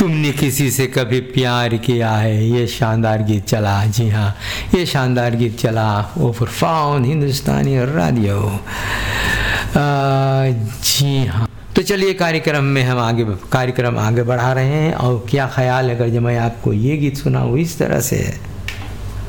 तुमने किसी से कभी प्यार किया है, ये शानदार गीत चला। जी हाँ, ये शानदार गीत चला ओवर फाउन हिंदुस्तानी रेडियो। जी हाँ, तो चलिए कार्यक्रम में हम कार्यक्रम आगे बढ़ा रहे हैं। और क्या ख्याल है अगर जब मैं आपको ये गीत सुनाऊँ इस तरह से।